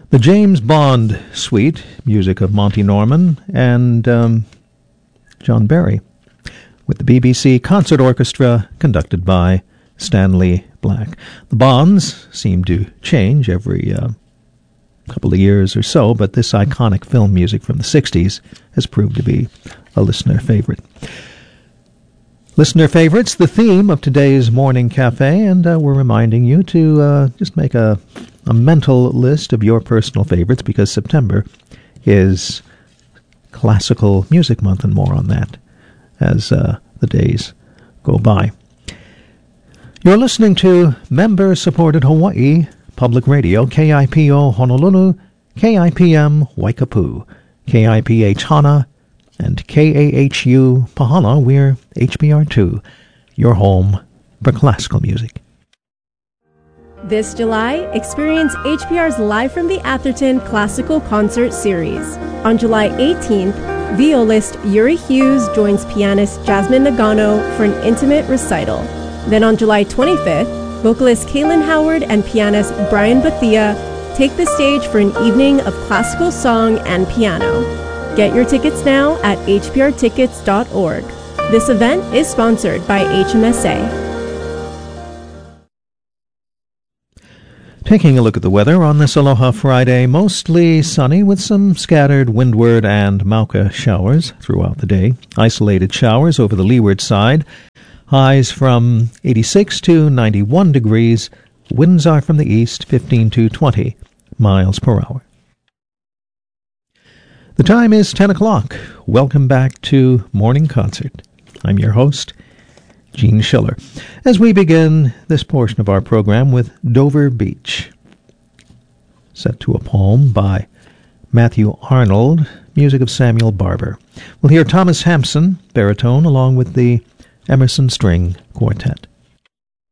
The James Bond Suite, music of Monty Norman and John Barry, with the BBC Concert Orchestra conducted by Stanley Black. The Bonds seem to change every couple of years or so, but this iconic film music from the 60s has proved to be a listener favorite. Listener favorites, the theme of today's Morning Cafe, and we're reminding you to just make a mental list of your personal favorites, because September is Classical Music Month, and more on that as the days go by. You're listening to member-supported Hawaii Public Radio, KIPO Honolulu, KIPM Waikapu, KIPH Hana, and KAHU Pahala. We're HBR2, your home for classical music. This July, experience HBR's Live from the Atherton Classical Concert Series. On July 18th, violist Yuri Hughes joins pianist Jasmine Nagano for an intimate recital. Then on July 25th, vocalist Kaylin Howard and pianist Brian Bethia take the stage for an evening of classical song and piano. Get your tickets now at hprtickets.org. This event is sponsored by HMSA. Taking a look at the weather on this Aloha Friday, mostly sunny with some scattered windward and Mauka showers throughout the day. Isolated showers over the leeward side. Highs from 86 to 91 degrees. Winds are from the east, 15 to 20 miles per hour. The time is 10 o'clock. Welcome back to Morning Concert. I'm your host, Gene Schiller, as we begin this portion of our program with Dover Beach, set to a poem by Matthew Arnold, music of Samuel Barber. We'll hear Thomas Hampson, baritone, along with the Emerson String Quartet.